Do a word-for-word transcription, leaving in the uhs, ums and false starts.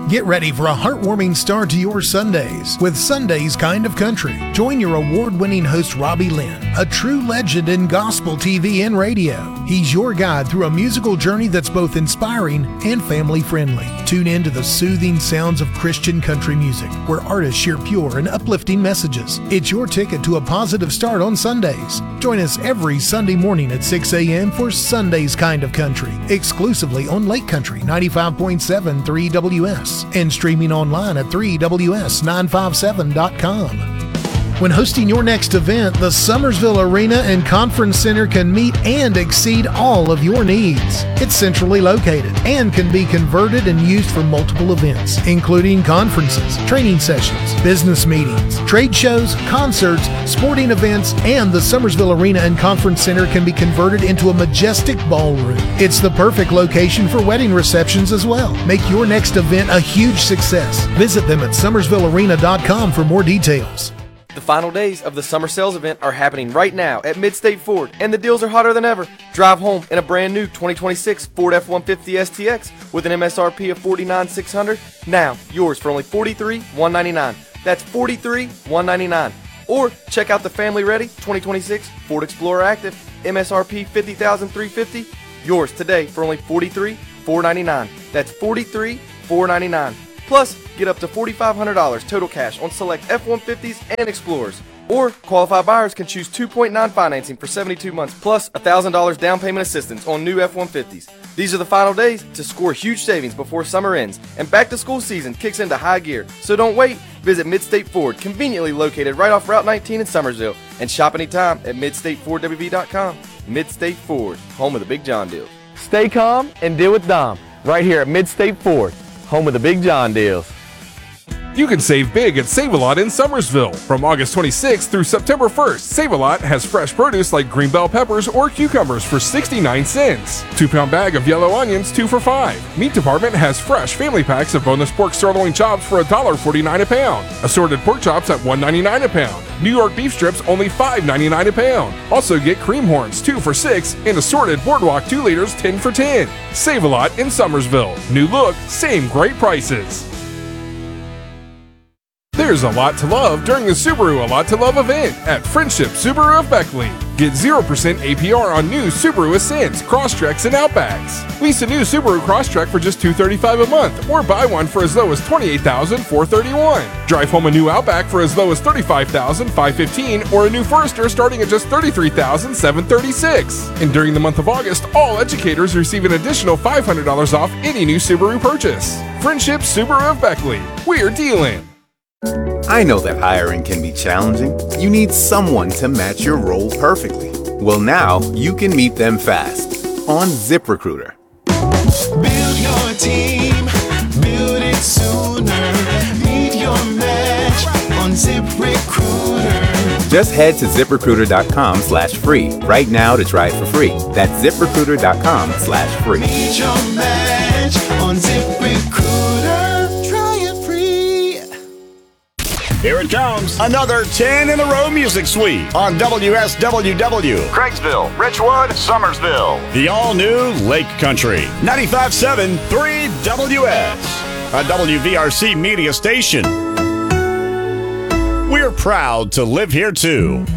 Get ready for a heartwarming start to your Sundays with Sunday's Kind of Country. Join your award-winning host Robbie Lynn, a true legend in gospel T V and radio. He's your guide through a musical journey that's both inspiring and family-friendly. Tune in to the soothing sounds of Christian country music, where artists share pure and uplifting messages. It's your ticket to a positive start on Sundays. Join us every Sunday morning at six a.m. for Sunday's Kind of Country, exclusively on Lake Country ninety-five point seven three W S and streaming online at three W S nine fifty-seven dot com. When hosting your next event, the Summersville Arena and Conference Center can meet and exceed all of your needs. It's centrally located and can be converted and used for multiple events, including conferences, training sessions, business meetings, trade shows, concerts, sporting events, and the Summersville Arena and Conference Center can be converted into a majestic ballroom. It's the perfect location for wedding receptions as well. Make your next event a huge success. Visit them at summersville arena dot com for more details. The final days of the summer sales event are happening right now at Midstate Ford, and the deals are hotter than ever. Drive home in a brand new twenty twenty-six Ford F one fifty S T X with an M S R P of forty-nine thousand six hundred dollars. Now, yours for only forty-three thousand one hundred ninety-nine dollars. That's forty-three thousand one hundred ninety-nine dollars. Or check out the family-ready twenty twenty-six Ford Explorer Active, M S R P fifty thousand three hundred fifty dollars. Yours today for only forty-three thousand four hundred ninety-nine dollars. That's forty-three thousand four hundred ninety-nine dollars. Plus, get up to four thousand five hundred dollars total cash on select F one fifties and Explorers. Or, qualified buyers can choose two point nine financing for seventy-two months, plus one thousand dollars down payment assistance on new F one fifties. These are the final days to score huge savings before summer ends, and back-to-school season kicks into high gear. So don't wait. Visit Midstate Ford, conveniently located right off Route nineteen in Summersville, and shop anytime at midstate ford w v dot com. Midstate Ford, home of the Big John deals. Stay calm and deal with Dom, right here at Midstate Ford, home of the Big John deals. You can save big at Save-A-Lot in Summersville. From August twenty-sixth through September first, Save-A-Lot has fresh produce like green bell peppers or cucumbers for sixty-nine cents. Two pound bag of yellow onions, two for five. Meat department has fresh family packs of boneless pork sirloin chops for one dollar forty-nine a pound. Assorted pork chops at one ninety-nine a pound. New York beef strips only five ninety-nine a pound. Also get cream horns, two for six, and assorted Boardwalk two liters, ten for ten. Save-A-Lot in Summersville. New look, same great prices. There's a lot to love during the Subaru A Lot to Love event at Friendship Subaru of Beckley. Get zero percent A P R on new Subaru Ascents, Crosstreks, and Outbacks. Lease a new Subaru Crosstrek for just two hundred thirty-five dollars a month, or buy one for as low as twenty-eight thousand four hundred thirty-one dollars. Drive home a new Outback for as low as thirty-five thousand five hundred fifteen dollars, or a new Forester starting at just thirty-three thousand seven hundred thirty-six dollars. And during the month of August, all educators receive an additional five hundred dollars off any new Subaru purchase. Friendship Subaru of Beckley. We're dealing. I know that hiring can be challenging. You need someone to match your role perfectly. Well, now you can meet them fast on ZipRecruiter. Build your team, build it sooner. Meet your match on ZipRecruiter. Just head to ZipRecruiter.com slash free right now to try it for free. That's ZipRecruiter.com slash free. Meet your match on ZipRecruiter. Try it free. Here it comes, another ten in a row music suite on W S W W. Craigsville, Richwood, Summersville. The all-new Lake Country. ninety-five point seven three W S, a W V R C media station. We're proud to live here, too.